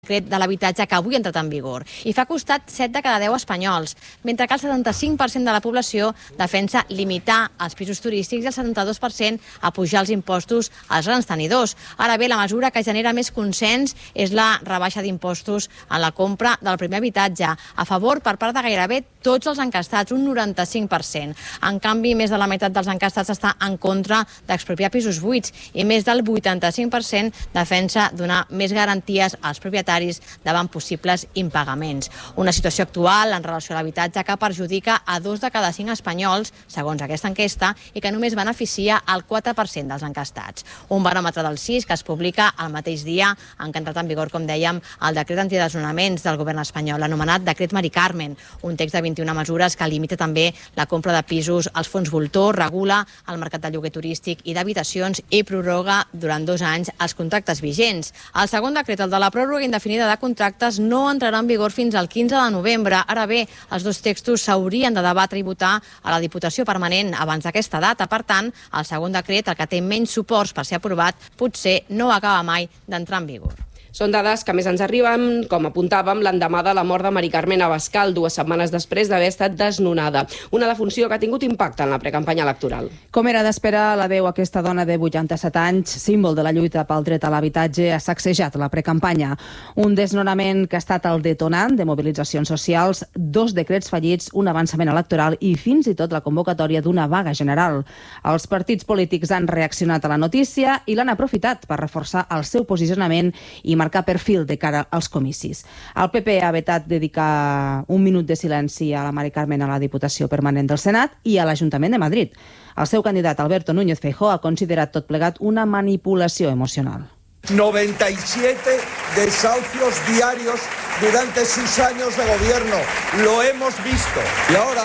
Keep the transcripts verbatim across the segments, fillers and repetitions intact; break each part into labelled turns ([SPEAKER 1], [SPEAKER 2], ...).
[SPEAKER 1] decret de l'habitatge que avui ha entrat en vigor i fa costat set de cada deu espanyols, mentre que el setanta-cinc per cent de la població defensa limitar els pisos turístics i el setanta-dos per cent apujar els impostos als grans tenidors. Ara bé, la mesura que genera més consens és la rebaixa d'impostos en la compra del primer habitatge, a favor per part de gairebé tots els encastats, un noranta-cinc per cent. En canvi, més de la meitat dels encastats està en contra d'expropiar pisos buits i més del vuitanta-cinc per cent defensa donar més garanties als propietaris davant possibles impagaments. Una situació actual en relació a l'habitatge que perjudica a dos de cada cinc espanyols, segons aquesta enquesta, i que només beneficia el quatre per cent dels encastats. Un baròmetre del C I S que es publica el mateix dia en què ha entrat en vigor, com dèiem, el decret antidesnonaments del govern espanyol, anomenat Decret Mari Carmen, un text de vint-i-una mesures que limita també la compra de pisos als fons voltor, regula el mercat de lloguer turístic i d'habitacions i prorroga durant dos anys els contractes vigents. El segon decret, el de la pròrroga indefinida de contractes, no entrarà en vigor fins al quinze de novembre. Ara bé, els dos textos s'haurien de debatre i votar a la Diputació Permanent abans d'aquesta data. Per tant, el segon decret, el que té menys suports per ser aprovat, potser no acaba mai d'entrar en vigor.
[SPEAKER 2] Són dades que més ens arriben, com apuntàvem, l'endemà de la mort de Mari Carmen Abascal, dues setmanes després d'haver estat desnonada. Una defunció que ha tingut impacte en la precampanya electoral.
[SPEAKER 3] Com era d'esperar, la veu aquesta dona de vuitanta-set anys, símbol de la lluita pel dret a l'habitatge, ha sacsejat la precampanya. Un desnonament que ha estat el detonant de mobilitzacions socials, dos decrets fallits, un avançament electoral i fins i tot la convocatòria d'una vaga general. Els partits polítics han reaccionat a la notícia i l'han aprofitat per reforçar el seu posicionament i marcar perfil de cara als comicis. El P P ha vetat dedicar un minut de silenci a la Mari Carmen a la Diputació Permanent del Senat i a l'Ajuntament de Madrid. El seu candidat, Alberto Núñez Feijóo, ha considerat tot plegat una manipulació emocional.
[SPEAKER 4] noventa y siete desahucios diarios durante sus años de gobierno. Lo hemos visto. Y ahora,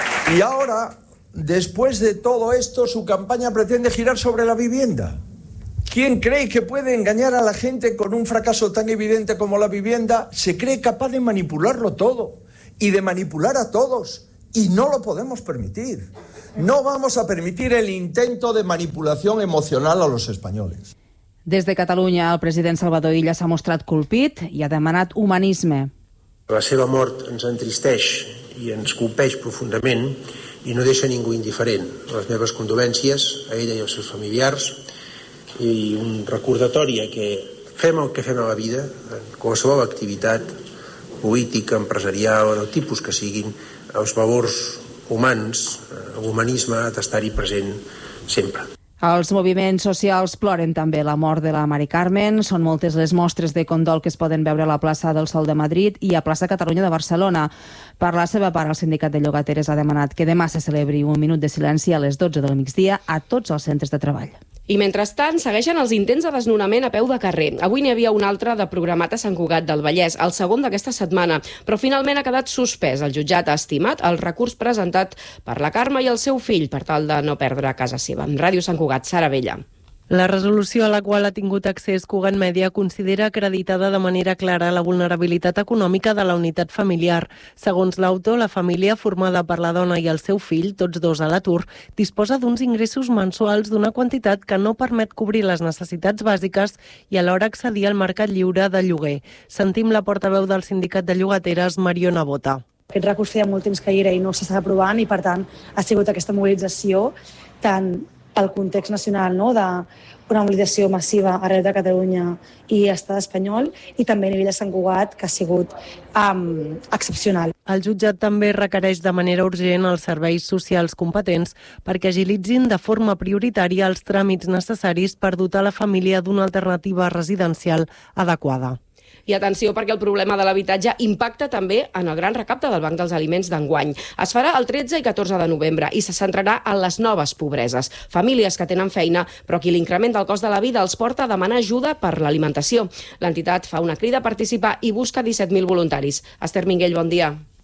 [SPEAKER 4] y ahora, después de todo esto, su campaña pretende girar sobre la vivienda. ¿Quién cree que puede engañar a la gente con un fracaso tan evidente como la vivienda? Se cree capaz de manipularlo todo y de manipular a todos. Y no lo podemos permitir. No vamos a permitir el intento de manipulación emocional a los españoles.
[SPEAKER 3] Des de Catalunya, el president Salvador Illa s'ha mostrat colpit i ha demanat humanisme.
[SPEAKER 5] La seva mort ens entristeix i ens colpeix profundament i no deixa ningú indiferent. Les meves condolències a ella i als seus familiars i un recordatori que fem el que fem a la vida, en qualsevol activitat política, empresarial, o del tipus que siguin, els valors humans, l'humanisme ha d'estar-hi present sempre.
[SPEAKER 3] Els moviments socials ploren també la mort de la Mari Carmen. Són moltes les mostres de condol que es poden veure a la plaça del Sol de Madrid i a plaça Catalunya de Barcelona. Per la seva part, el sindicat de llogateres ha demanat que demà se celebri un minut de silenci a les dotze del migdia a tots els centres de treball.
[SPEAKER 2] I mentrestant, segueixen els intents de desnonament a peu de carrer. Avui n'hi havia un altre de programat a Sant Cugat del Vallès, el segon d'aquesta setmana, però finalment ha quedat suspès. El jutjat ha estimat el recurs presentat per la Carme i el seu fill per tal de no perdre casa seva. Ràdio Sant Cugat, Sara Vella.
[SPEAKER 6] La resolució a la qual ha tingut accés Cugat Mèdia considera acreditada de manera clara la vulnerabilitat econòmica de la unitat familiar. Segons l'autor, la família formada per la dona i el seu fill, tots dos a l'atur, disposa d'uns ingressos mensuals d'una quantitat que no permet cobrir les necessitats bàsiques i alhora accedir al mercat lliure de lloguer. Sentim la portaveu del sindicat de llogateres, Mariona Bota.
[SPEAKER 7] Aquest recurs feia molt temps que hi era i no s'estava aprovant i, per tant, ha sigut aquesta mobilització tant pel context nacional, no?, d'una mobilització massiva arreu de Catalunya i l'estat espanyol, i també a nivell de Sant Cugat, que ha sigut um, excepcional.
[SPEAKER 6] El jutjat també requereix de manera urgent els serveis socials competents perquè agilitzin de forma prioritària els tràmits necessaris per dotar la família d'una alternativa residencial adequada.
[SPEAKER 2] I atenció, perquè el problema de l'habitatge impacta també en el gran recapte del Banc dels Aliments d'enguany. Es farà el tretze i catorze de novembre i se centrarà en les noves pobreses. Famílies que tenen feina, però qui l'increment del cost de la vida els porta a demanar ajuda per l'alimentació. L'entitat fa una crida a participar i busca disset mil voluntaris. Esther Minguell, bon dia.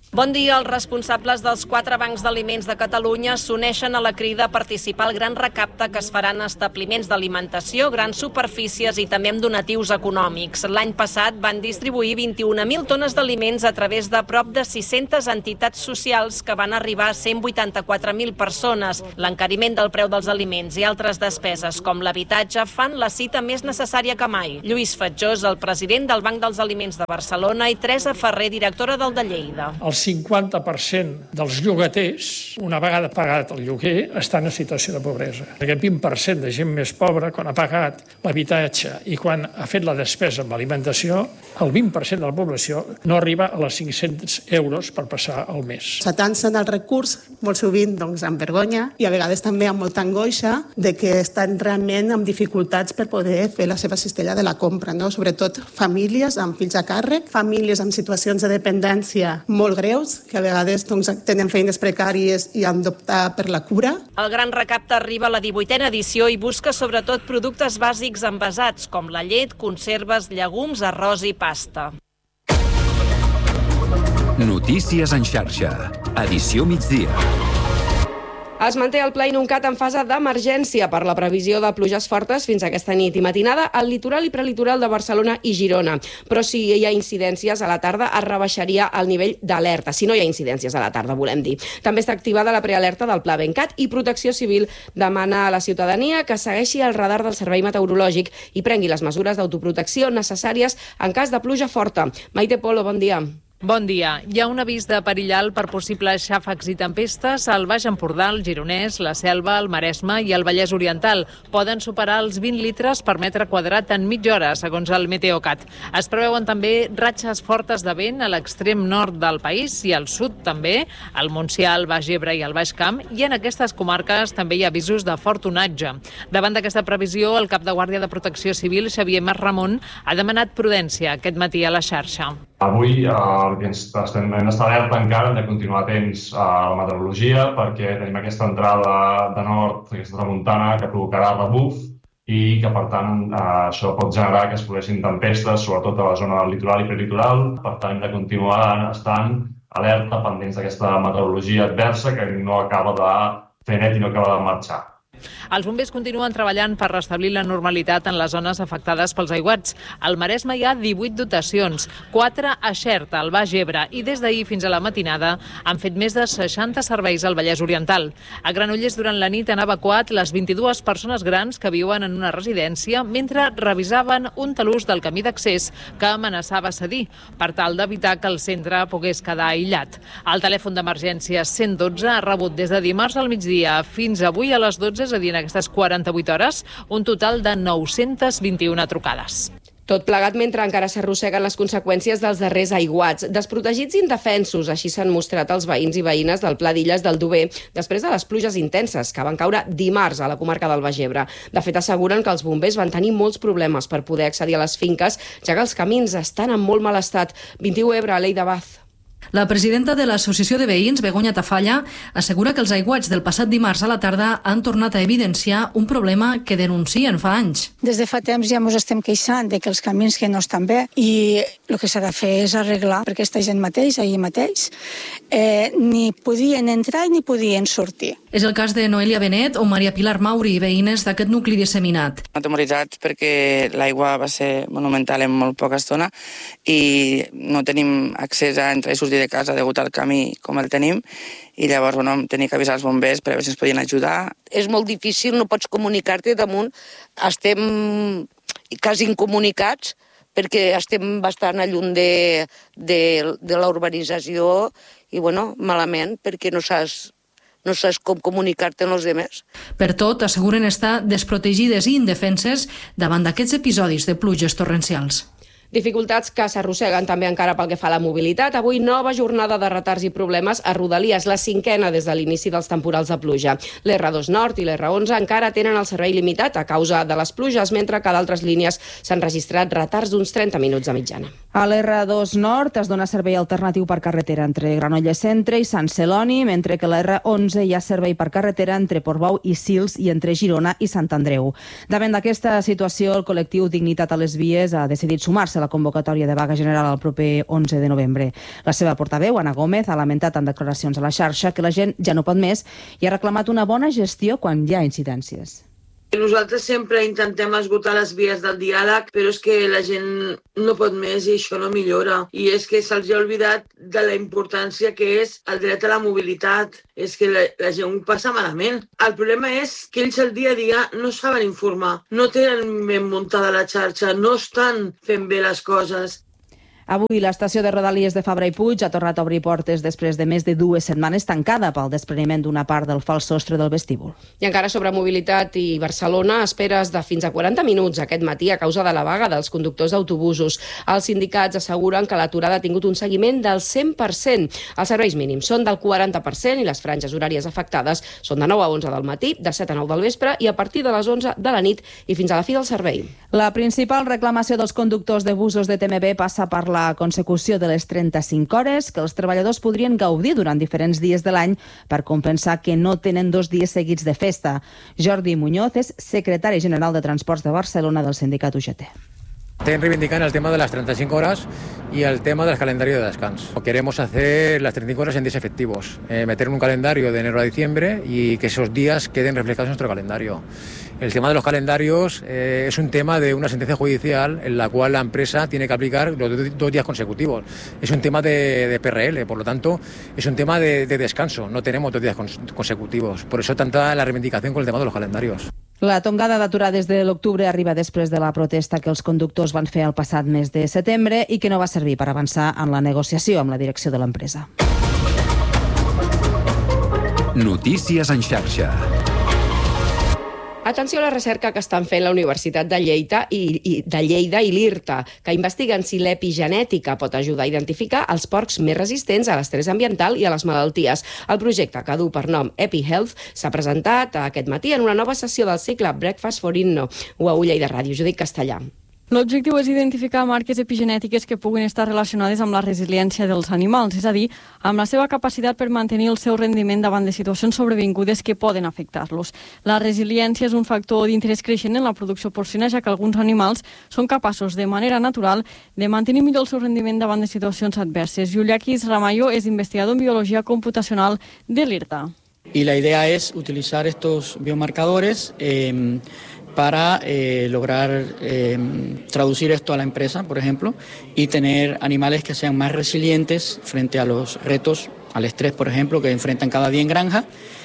[SPEAKER 8] Bon dia. Els responsables dels quatre bancs d'aliments de Catalunya s'uneixen a la crida a participar al gran recapte que es farà en establiments d'alimentació, grans superfícies i també amb donatius econòmics. L'any passat van distribuir vint-i-una mil tones d'aliments a través de prop de sis-centes entitats socials que van arribar a cent vuitanta-quatre mil persones. L'encariment del preu dels aliments i altres despeses com l'habitatge fan la cita més necessària que mai. Lluís Fatjós, el president del Banc dels Aliments de Barcelona, i Teresa Ferrer, directora del de Lleida.
[SPEAKER 9] El cinquanta per cent dels llogaters, una vegada pagat el lloguer, estan en situació de pobresa. Aquest vint per cent de gent més pobra, quan ha pagat l'habitatge i quan ha fet la despesa amb alimentació, el vint per cent de la població no arriba a les cinc-cents euros per passar el mes.
[SPEAKER 10] S'atancen al recurs, molt sovint doncs, amb vergonya i a vegades també amb molta angoixa de que estan realment amb dificultats per poder fer la seva cistella de la compra, no? Sobretot famílies amb fills a càrrec, famílies amb situacions de dependència molt greus, que a vegades doncs, tenen feines precàries i han d'optar per la cura.
[SPEAKER 8] El gran recapte arriba a la divuitena edició i busca sobretot productes bàsics envasats, com la llet, conserves, llegums, arròs i pasta.
[SPEAKER 11] Notícies en xarxa. Edició migdia.
[SPEAKER 2] Es manté el Pla Inuncat en fase d'emergència per la previsió de pluges fortes fins aquesta nit i matinada al litoral i prelitoral de Barcelona i Girona. Però si hi ha incidències a la tarda es rebaixaria el nivell d'alerta. Si no hi ha incidències a la tarda, volem dir. També està activada la prealerta del Pla Bencat i Protecció Civil demana a la ciutadania que segueixi el radar del Servei Meteorològic i prengui les mesures d'autoprotecció necessàries en cas de pluja forta. Maite Polo, bon dia.
[SPEAKER 12] Bon dia. Hi ha un avís de perill alt per possibles xàfecs i tempestes al Baix Empordà, el Gironès, la Selva, el Maresme i el Vallès Oriental. Poden superar els vint litres per metre quadrat en mitja hora, segons el Meteocat. Es preveuen també ratxes fortes de vent a l'extrem nord del país i al sud també, al Montsià, el Baix Ebre i el Baix Camp, i en aquestes comarques també hi ha avisos de fort onatge. Davant d'aquesta previsió, el cap de Guàrdia de Protecció Civil, Xavier Mas Ramon, ha demanat prudència aquest matí a la xarxa.
[SPEAKER 13] Avui eh, estem, hem d'estar alerta encara, hem de continuar atents a la meteorologia perquè tenim aquesta entrada de nord, aquesta tramuntana que provocarà rebuf i que, per tant, eh, això pot generar que es produeixin tempestes, sobretot a la zona del litoral i prelitoral. Per tant, hem de continuar estant alerta, pendents d'aquesta meteorologia adversa que no acaba de fer net i no acaba de marxar.
[SPEAKER 12] Els bombers continuen treballant per restablir la normalitat en les zones afectades pels aiguats. Al Maresme hi ha divuit dotacions, quatre a Xerta, al Baix Ebre, i des d'ahir fins a la matinada han fet més de seixanta serveis al Vallès Oriental. A Granollers durant la nit han evacuat les vint-i-dues persones grans que viuen en una residència mentre revisaven un talús del camí d'accés que amenaçava cedir, per tal d'evitar que el centre pogués quedar aïllat. El telèfon d'emergència cent dotze ha rebut des de dimarts al migdia fins avui a les dotze, és a dir, en aquestes quaranta-vuit hores, un total de nou-cents vint-i-una trucades.
[SPEAKER 2] Tot plegat mentre encara s'arrosseguen les conseqüències dels darrers aiguats. Desprotegits i indefensos, així s'han mostrat els veïns i veïnes del Pla d'Illes del Dober després de les pluges intenses que van caure dimarts a la comarca del Baix Ebre. De fet, asseguren que els bombers van tenir molts problemes per poder accedir a les finques, ja que els camins estan en molt mal estat. vint-i-u Ebre, Leida Baz.
[SPEAKER 14] La presidenta de l'Associació de Veïns, Begoña Tafalla, assegura que els aiguats del passat dimarts a la tarda han tornat a evidenciar un problema que denuncien fa anys.
[SPEAKER 15] Des de fa temps ja ens estem queixant de que els camins que no estan bé i el que s'ha de fer és arreglar, perquè aquesta gent mateix, ahir mateix, eh, ni podien entrar ni podien sortir.
[SPEAKER 14] És el cas de Noelia Benet o Maria Pilar Mauri, veïnes d'aquest nucli disseminat.
[SPEAKER 16] Atemoritzats perquè l'aigua va ser monumental en molt poca estona i no tenim accés a entrar i sortir de casa degut al camí com el tenim i llavors bueno, vam tenir que avisar els bombers per a veure si ens podien ajudar.
[SPEAKER 17] És molt difícil, no pots comunicar-te damunt. Estem quasi incomunicats perquè estem bastant lluny de, de, de la urbanització i bueno, malament perquè no saps no saps com comunicar-te amb els altres.
[SPEAKER 14] Per tot, asseguren estar desprotegides i indefenses davant d'aquests episodis de pluges torrencials.
[SPEAKER 2] Dificultats que s'arrosseguen també encara pel que fa a la mobilitat. Avui nova jornada de retards i problemes a Rodalies, la cinquena des de l'inici dels temporals de pluja. l'R dos Nord i l'R onze encara tenen el servei limitat a causa de les pluges, mentre que d'altres línies s'han registrat retards d'uns trenta minuts de mitjana.
[SPEAKER 3] A l'R dos Nord es dona servei alternatiu per carretera entre Granollers Centre i Sant Celoni, mentre que a l'R onze hi ha servei per carretera entre Portbou i Sils i entre Girona i Sant Andreu. Davant d'aquesta situació, el col·lectiu Dignitat a les Vies ha decidit sumar-se celebrar-se la convocatòria de vaga general el proper onze de novembre. La seva portaveu, Ana Gómez, ha lamentat en declaracions a la xarxa que la gent ja no pot més i ha reclamat una bona gestió quan hi ha incidències.
[SPEAKER 18] Nosaltres sempre intentem esgotar les vies del diàleg, però és que la gent no pot més i això no millora. I és que se'ls ha oblidat de la importància que és el dret a la mobilitat. És que la, la gent ho passa malament. El problema és que ells el dia a dia no saben informar, no tenen ben muntada la xarxa, no estan fent bé les coses.
[SPEAKER 3] Avui l'estació de Rodalies de Fabra i Puig ha tornat a obrir portes després de més de dues setmanes tancada pel despreniment d'una part del fals sostre del vestíbul.
[SPEAKER 2] I encara sobre mobilitat i Barcelona, esperes de fins a quaranta minuts aquest matí a causa de la vaga dels conductors d'autobusos. Els sindicats asseguren que l'aturada ha tingut un seguiment del cent per cent. Els serveis mínims són del quaranta per cent i les franges horàries afectades són de nou a onze del matí, de set a nou del vespre i a partir de les onze de la nit i fins a la fi del servei.
[SPEAKER 3] La principal reclamació dels conductors de busos de T M B passa per la consecució de les trenta-cinc hores que els treballadors podrien gaudir durant diferents dies de l'any per compensar que no tenen dos dies seguits de festa. Jordi Muñoz és secretari general de Transports de Barcelona del sindicat U G T.
[SPEAKER 19] Estén reivindicando el tema de las treinta y cinco horas y el tema del calendario de descanso. Queremos hacer las treinta y cinco horas en días efectivos, eh, meter en un calendario de enero a diciembre y que esos días queden reflejados en nuestro calendario. El tema de los calendarios eh, es un tema de una sentencia judicial en la cual la empresa tiene que aplicar los dos días consecutivos. Es un tema de, de P R L, por lo tanto, es un tema de, de descanso. No tenemos dos días consecutivos. Por eso tanta la reivindicación con el tema de los calendarios.
[SPEAKER 3] La tongada d'aturades de l'octubre arriba després de la protesta que els conductors van fer el passat mes de setembre i que no va servir per avançar en la negociació amb la direcció de l'empresa.
[SPEAKER 11] Notícies en xarxa.
[SPEAKER 2] Atenció a la recerca que estan fent la Universitat de Lleida i, i, de Lleida i l'IRTA, que investiguen si l'epigenètica pot ajudar a identificar els porcs més resistents a l'estrès ambiental i a les malalties. El projecte, que du per nom EpiHealth, s'ha presentat aquest matí en una nova sessió del cicle Breakfast for Inno. Ho a Lleida Ràdio, Judit Castellà.
[SPEAKER 20] L'objectiu és identificar marques epigenètiques que puguin estar relacionades amb la resiliència dels animals, és a dir, amb la seva capacitat per mantenir el seu rendiment davant de situacions sobrevingudes que poden afectar-los. La resiliència és un factor d'interès creixent en la producció porcina, ja que alguns animals són capaços de manera natural de mantenir millor el seu rendiment davant de situacions adverses. Iuliakis Ramayo és investigador en biologia computacional de l'IRTA.
[SPEAKER 21] Y la idea es utilizar estos biomarcadores eh, para eh, lograr eh, traducir esto a la empresa, por ejemplo, y tener animales que sean más resilientes frente a los retos, al estrés, por ejemplo, que enfrentan cada día en granja,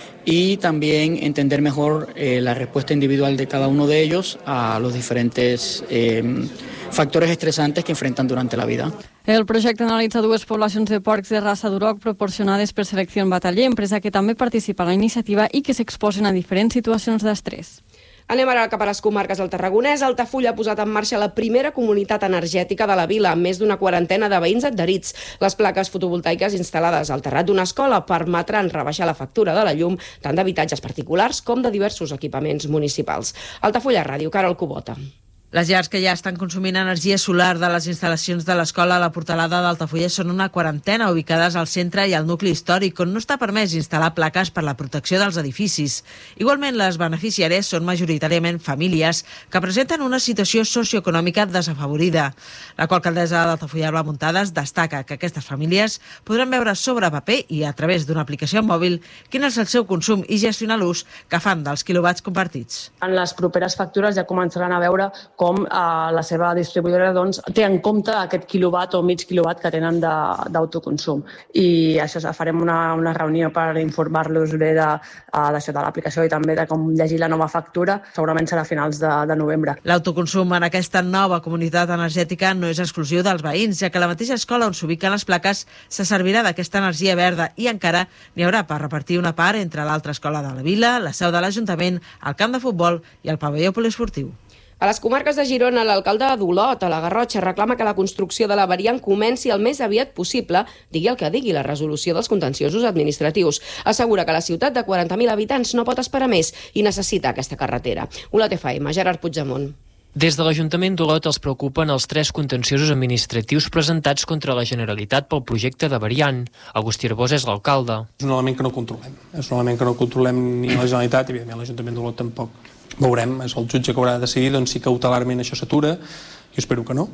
[SPEAKER 21] y también entender mejor eh, la respuesta individual de cada uno de ellos a los diferentes eh, factores estresantes que enfrentan durante la vida.
[SPEAKER 20] El projecte analitza dues poblacions de porcs de raça d'Uroc proporcionades per Selecció en Bataller, empresa que també participa en la iniciativa i que s'exposen a diferents situacions d'estrès.
[SPEAKER 2] Anem ara cap a les comarques del Tarragonès. Altafulla ha posat en marxa la primera comunitat energètica de la vila, amb més d'una quarantena de veïns adherits. Les plaques fotovoltaiques instal·lades al terrat d'una escola permetran rebaixar la factura de la llum tant d'habitatges particulars com de diversos equipaments municipals. Altafulla Ràdio, Carol Cubota.
[SPEAKER 22] Les llars que ja estan consumint energia solar de les instal·lacions de l'escola a la Portalada d'Altafulla són una quarantena ubicades al centre i al nucli històric, on no està permès instal·lar plaques per la protecció dels edificis. Igualment, les beneficiàries són majoritàriament famílies que presenten una situació socioeconòmica desafavorida. La qual alcaldessa d'Altafulla, Alba Muntades, destaca que aquestes famílies podran veure sobre paper i a través d'una aplicació mòbil quin és el seu consum i gestionar l'ús que fan dels quilowatts compartits.
[SPEAKER 23] En les properes factures ja començaran a veure com eh, la seva distribuïdora doncs, té en compte aquest quilowatt o mig quilowatt que tenen d'autoconsum. I això farem una, una reunió per informar-los bé d'això de, de l'aplicació i també de com llegir la nova factura. Segurament serà a finals de, de novembre.
[SPEAKER 22] L'autoconsum en aquesta nova comunitat energètica no és exclusiu dels veïns, ja que la mateixa escola on s'ubiquen les plaques se servirà d'aquesta energia verda i encara n'hi haurà per repartir una part entre l'altra escola de la vila, la seu de l'Ajuntament, el camp de futbol i el pavelló poliesportiu.
[SPEAKER 2] A les comarques de Girona, l'alcalde d'Olot, a la Garrotxa, reclama que la construcció de la variant comenci el més aviat possible, digui el que digui la resolució dels contenciosos administratius. Assegura que la ciutat de quaranta mil habitants no pot esperar més i necessita aquesta carretera. Olot F M, Gerard Puigdemont.
[SPEAKER 24] Des de l'Ajuntament d'Olot els preocupen els tres contenciosos administratius presentats contra la Generalitat pel projecte de variant. Agustí Arbós és l'alcalde.
[SPEAKER 25] És un element que no controlem. És un element que no controlem ni la Generalitat i, evidentment, l'Ajuntament d'Olot tampoc. Veurem, és el jutge que haurà de decidir doncs, si cautelarment això s'atura. Jo espero que no. Jo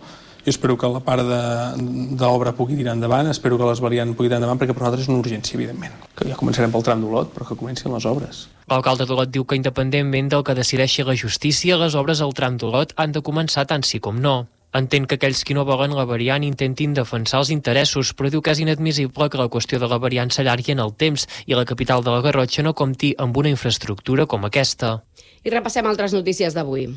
[SPEAKER 25] Jo espero que la part d'obra pugui tirar endavant, espero que les variants pugui tirar endavant, perquè per nosaltres és una urgència, evidentment. Que ja començarem pel tram d'Olot, però que comencin les obres.
[SPEAKER 24] L'alcalde d'Olot diu que independentment del que decideixi la justícia, les obres al tram d'Olot han de començar tant sí com no. Entén que aquells qui no volen la variant intentin defensar els interessos, però diu que és inadmissible que la qüestió de la variant s'allargui en el temps i la capital de la Garrotxa no compti amb una infraestructura com aquesta.
[SPEAKER 2] I repassem altres notícies d'avui.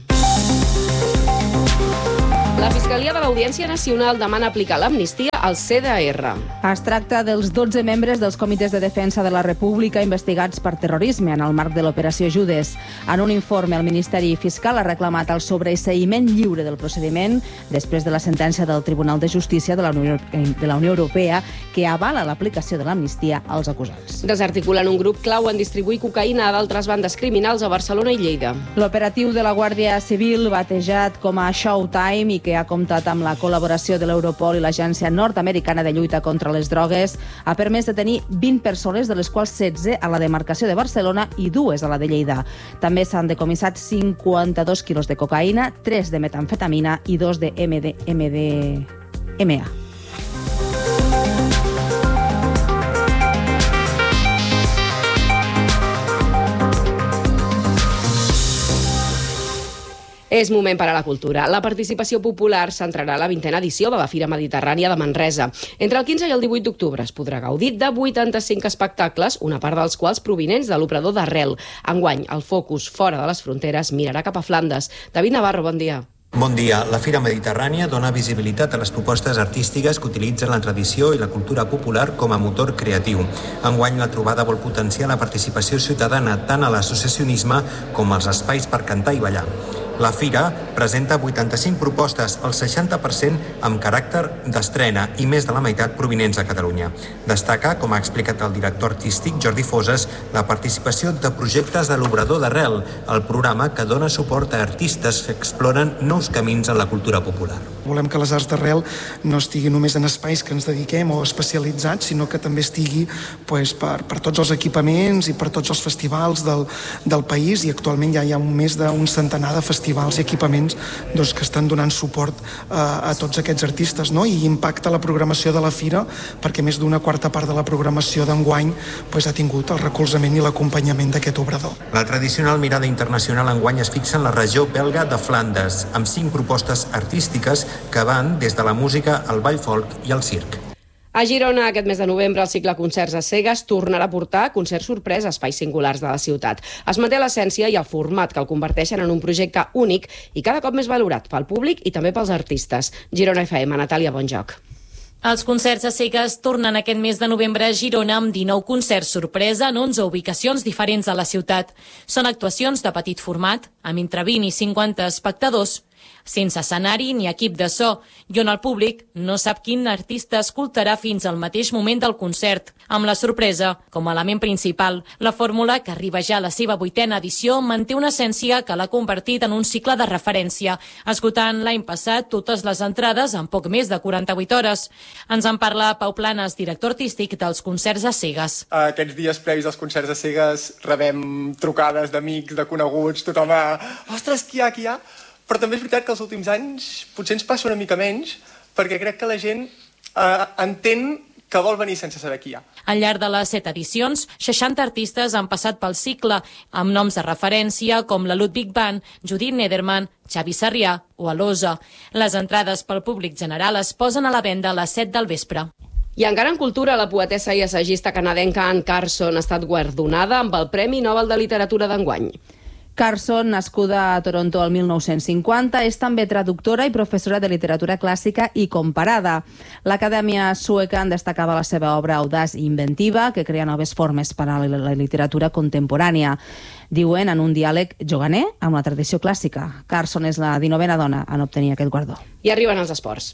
[SPEAKER 2] La Fiscalia de l'Audiència Nacional demana aplicar l'amnistia al C D R.
[SPEAKER 3] Es tracta dels dotze membres dels comitès de defensa de la República investigats per terrorisme en el marc de l'operació Judes. En un informe, el Ministeri Fiscal ha reclamat el sobreseïment lliure del procediment després de la sentència del Tribunal de Justícia de la Unió, de la Unió Europea que avala l'aplicació de l'amnistia als acusats.
[SPEAKER 2] Desarticulen un grup clau en distribuir cocaïna a d'altres bandes criminals a Barcelona i Lleida.
[SPEAKER 3] L'operatiu de la Guàrdia Civil, batejat com a Showtime i que ha comptat amb la col·laboració de l'Europol i l'Agència Nord-Americana de Lluita contra les Drogues, ha permès detenir vint persones, de les quals setze a la demarcació de Barcelona i dues a la de Lleida. També s'han decomissat cinquanta-dos quilos de cocaïna, tres de metamfetamina i dos de M D M A.
[SPEAKER 2] És moment per a la cultura. La participació popular centrarà la vintena edició de la Fira Mediterrània de Manresa. Entre el quinze i el divuit d'octubre es podrà gaudir de vuitanta-cinc espectacles, una part dels quals provinents de l'operador d'Arrel. Enguany, el focus fora de les fronteres mirarà cap a Flandes. David Navarro, bon dia.
[SPEAKER 1] Bon dia. La Fira Mediterrània dona visibilitat a les propostes artístiques que utilitzen la tradició i la cultura popular com a motor creatiu. Enguany, la trobada vol potenciar la participació ciutadana tant a l'associacionisme com als espais per cantar i ballar. La Fira presenta vuitanta-cinc propostes, el seixanta per cent amb caràcter d'estrena i més de la meitat provinents de Catalunya. Destaca, com ha explicat el director artístic Jordi Foses, la participació de projectes de l'Obrador d'Arrel, el programa que dona suport a artistes que exploren nous camins en la cultura popular.
[SPEAKER 4] Volem que les arts d'Arrel no estigui només en espais que ens dediquem o especialitzats, sinó que també estigui pues, per, per tots els equipaments i per tots els festivals del, del país, i actualment ja hi ha més d'un centenar de festivals i equipaments doncs, que estan donant suport a, a tots aquests artistes, no? I impacta la programació de la Fira, perquè més d'una quarta part de la programació d'enguany pues, ha tingut el recolzament i l'acompanyament d'aquest obrador.
[SPEAKER 1] La tradicional mirada internacional enguany es fixa en la regió belga de Flandes, amb cinc propostes artístiques que van des de la música al ball folk i al circ.
[SPEAKER 2] A Girona, aquest mes de novembre, el cicle Concerts a Cegues tornarà a portar concerts sorpresa a espais singulars de la ciutat. Es manté l'essència i el format que el converteixen en un projecte únic i cada cop més valorat pel públic i també pels artistes. Girona F M, Natàlia Bonjoc.
[SPEAKER 5] Els concerts a cegues tornen aquest mes de novembre a Girona amb dinou concerts sorpresa en onze ubicacions diferents a la ciutat. Són actuacions de petit format, amb entre vint i cinquanta espectadors, sense escenari ni equip de so, i on el públic no sap quin artista escoltarà fins al mateix moment del concert, amb la sorpresa com a element principal. La fórmula, que arriba ja a la seva vuitena edició, manté una essència que l'ha convertit en un cicle de referència, esgotant l'any passat totes les entrades en poc més de quaranta-vuit hores. Ens en parla Pau Planes, director artístic dels concerts a cegues.
[SPEAKER 6] Aquests dies previs als concerts a cegues rebem trucades d'amics, de coneguts, tothom a... Ostres, qui hi ha, qui hi ha? Però també és veritat que els últims anys potser ens passa una mica menys, perquè crec que la gent eh, entén que vol venir sense saber qui hi ha.
[SPEAKER 5] Al llarg de les set edicions, seixanta artistes han passat pel cicle, amb noms de referència com la Ludwig Band, Judith Nederman, Xavi Sarrià o Alosa. Les entrades pel públic general es posen a la venda a les set del vespre.
[SPEAKER 2] I encara en cultura, la poetessa i assagista canadenca Anne Carson ha estat guardonada amb el Premi Nobel de Literatura d'enguany.
[SPEAKER 3] Carson, nascuda a Toronto el mil nou-cents cinquanta, és també traductora i professora de literatura clàssica i comparada. L'Acadèmia Sueca en destacava la seva obra audaç i inventiva, que crea noves formes per a la literatura contemporània. Diuen en un diàleg juganer amb la tradició clàssica. Carson és la dinovena dona en obtenir aquest guardó.
[SPEAKER 2] I arriben els esports.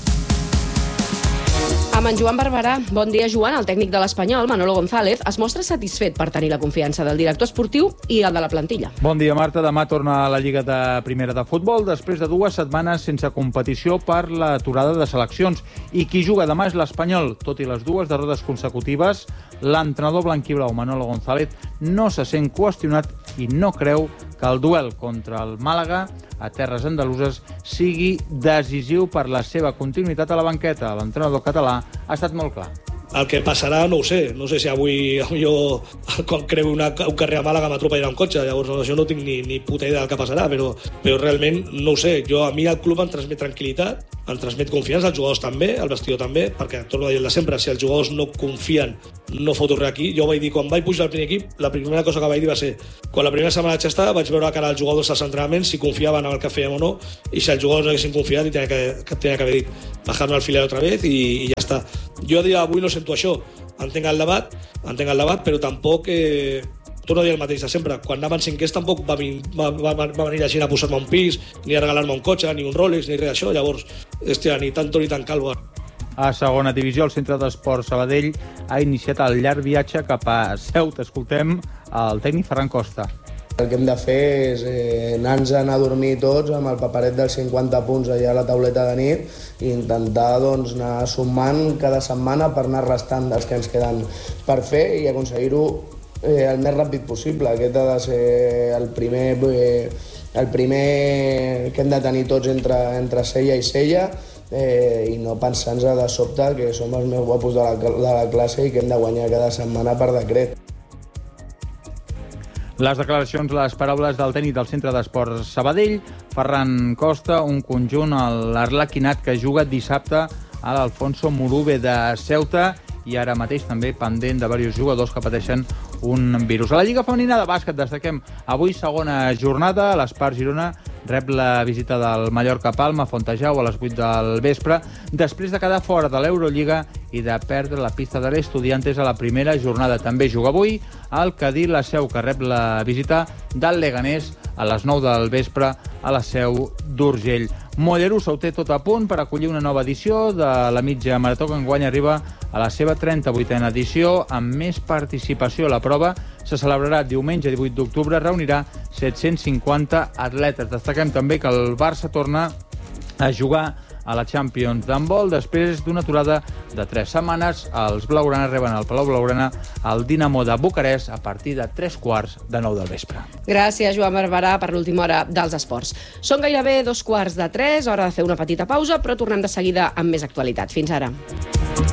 [SPEAKER 2] Amb en Joan Barberà. Bon dia, Joan. El tècnic de l'Espanyol, Manolo González, es mostra satisfet per tenir la confiança del director esportiu i el de la plantilla.
[SPEAKER 7] Bon dia, Marta. Demà torna a la Lliga de Primera de Futbol després de dues setmanes sense competició per l'aturada de seleccions. I qui juga demà és l'Espanyol. Tot i les dues derrotes consecutives, l'entrenador blanquiblau, Manolo González, no se sent qüestionat i no creu que el duel contra el Màlaga a terres andaluses sigui decisiu per la seva continuïtat a la banqueta. L'entrenador català ha estat molt clar.
[SPEAKER 8] El que passarà no ho sé, no sé si avui jo quan creu una, un carrer a Màlaga m'atropellarà un cotxe, llavors això no tinc ni, ni puta idea del que passarà, però, però realment no ho sé. Jo, a mi el club em transmet tranquil·litat, em transmet confiança, els jugadors també, el vestidor també, perquè torno a dir el de sempre, si els jugadors no confien, no foto res aquí. Jo vaig dir, quan vaig pujar al primer equip, la primera cosa que vaig dir va ser, quan la primera setmana vaig estar, vaig veure cara als jugadors als entrenaments, si confiaven en el que fèiem o no, i si els jugadors no haguessin confiat, i tenia que, que, tenia que haver dit, bajar-me al filer otra vez i, i ja està. Jo a dia d'avui no sento això, entenc el debat, entenc el debat, però tampoc... Eh, torno a dir el mateix de sempre. Quan anaven cinquers tampoc va, va, va, va venir la gent a posar-me un pis, ni a regalar-me un cotxe, ni un Rolex, ni res d'això. Llavors, hòstia, ni tanto ni tan calvo.
[SPEAKER 7] A segona divisió, el Centre d'Esports Sabadell ha iniciat el llarg viatge cap a Ceuta. Escoltem el tècnic Ferran Costa.
[SPEAKER 9] El que hem de fer és eh, anar-nos a anar a dormir tots amb el paperet dels cinquanta punts allà a la tauleta de nit i intentar doncs, anar sumant cada setmana per anar restant dels que ens queden per fer i aconseguir-ho eh, el més ràpid possible. Aquest ha de ser el primer, eh, el primer que hem de tenir tots entre, entre cella i cella eh, i no pensar-nos de sobte que som els més guapos de la, de la classe i que hem de guanyar cada setmana per decret.
[SPEAKER 7] Les declaracions, les paraules del tècnic del Centre d'Esports Sabadell, Ferran Costa, un conjunt a l'Arlequinat que juga dissabte a l'Alfonso Murube de Ceuta i ara mateix també pendent de diversos jugadors que pateixen un virus. A la Lliga Femenina de Bàsquet destaquem avui segona jornada. L'Espar Girona rep la visita del Mallorca Palma, Fontejau, a les vuit del vespre, després de quedar fora de l'Eurolliga i de perdre la pista de l'Estudiantes a la primera jornada. També juga avui el Cadí La Seu, que rep la visita del Leganés a les nou del vespre a la Seu d'Urgell. Mollerussa ho té tot a punt per acollir una nova edició de la mitja marató que enguany arriba a la seva trenta-vuitena edició amb més participació. La prova se celebrarà diumenge divuit d'octubre, reunirà set-cents cinquanta atletes. Destaquem també que el Barça torna a jugar a la Champions d'handbol després d'una aturada de tres setmanes. Els blaugrana reben al Palau Blaugrana el Dinamo de Bucarest a partir de tres quarts de nou del vespre.
[SPEAKER 2] Gràcies, Joan Barberà, per l'última hora dels esports. Són gairebé dos quarts de tres, hora de fer una petita pausa, però tornem de seguida amb més actualitat. Fins ara.